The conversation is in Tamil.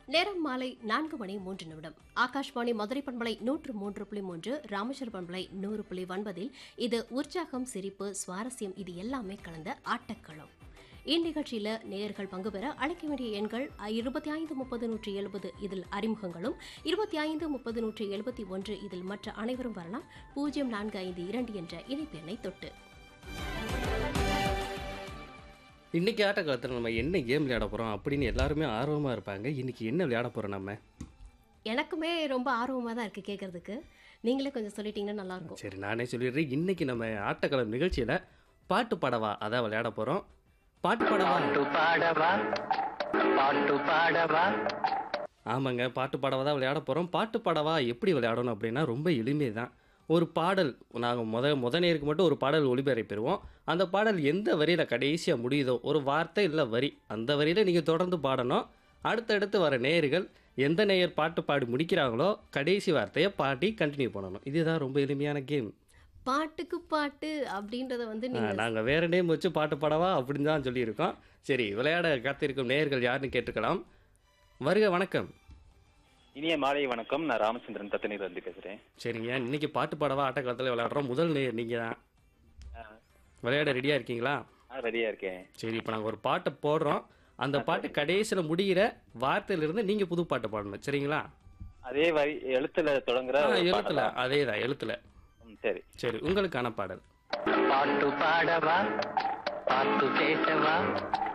நேரம் மாலை 4:03 ஆகாஷ்வாணி மதுரை பண்பலை 103.3 ராமேஸ்வர பண்பலை 100.9 இது உற்சாகம் சிரிப்பு சுவாரஸ்யம் இது எல்லாமே கலந்த ஆட்டக்களம். இந்நிகழ்ச்சியில நேயர்கள் பங்கு பெற அழைக்க வேண்டிய எண்கள் 2530-170 இதில் அறிமுகங்களும் 2530-171 இதில் மற்ற அனைவரும் வரலாம். 0452 என்ற இணைப்பு எண்ணை தொட்டு. இன்னைக்கு ஆட்டக்காலத்தில் நம்ம என்ன கேம் விளையாட போகிறோம் அப்படின்னு எல்லாருமே ஆர்வமாக இருப்பாங்க. இன்னைக்கு என்ன விளையாட போகிறோம் நம்ம? எனக்குமே ரொம்ப ஆர்வமாக தான் இருக்குது கேட்கறதுக்கு. நீங்களே கொஞ்சம் சொல்லிட்டீங்கன்னா நல்லாயிருக்கும். சரி, நானே சொல்லிடுறேன். இன்னைக்கு நம்ம ஆட்டக்காலம் நிகழ்ச்சியில் பாட்டு பாடவா அதான் விளையாட போகிறோம். பாட்டு பாடவா. ஆமாங்க, பாட்டு பாடவா தான் விளையாட போகிறோம். பாட்டு பாடவா எப்படி விளையாடணும் அப்படின்னா ரொம்ப எளிமை தான். ஒரு பாடல் நாங்கள் முத நேருக்கு மட்டும் ஒரு பாடல் ஒளிபரப்பிடுவோம். அந்த பாடல் எந்த வரியில் கடைசியாக முடியுதோ ஒரு வார்த்தை இல்லை வரி, அந்த வரியில் நீங்கள் தொடர்ந்து பாடணும். அடுத்தடுத்து வர நேயர்கள் எந்த நேயர் பாட்டு பாடி முடிக்கிறாங்களோ கடைசி வார்த்தையை பாடி கண்டினியூ பண்ணணும். இதுதான் ரொம்ப எளிமையான கேம். பாட்டுக்கு பாட்டு அப்படின்றத வந்து நாங்கள் வேற நேம் வச்சு பாட்டு பாடவா அப்படின்னு தான் சொல்லியிருக்கோம். சரி, விளையாட காத்திருக்கும் நேயர்கள் யாருன்னு கேட்டுக்கலாம். வருக, வணக்கம். இனிய மாலை வணக்கம். நான் ராமச்சந்திரன் தத்தனீர் வந்து பேசுறேன். சரிங்க, இன்னைக்கு பாட்டு பாடவா ஆட்டக்காலத்தில் விளையாடுறோம். முதல் நேயர் நீங்கள் தான். விளையாட ரெடியாக இருக்கீங்களா? ரெடியா இருக்கேன். சரி, இப்போ நாங்கள் ஒரு பாட்டை போடுறோம். அந்த பாட்டு கடைசியில் முடிகிற வார்த்தையிலிருந்து நீங்கள் புது பாட்டு பாடணும். சரிங்களா? அதே வரி எழுத்துல தொடங்குற எழுத்துல அதே தான் எழுத்துல. சரி சரி, உங்களுக்கான பாடல். பாட்டு பாடவா பாட்டு கேட்டவா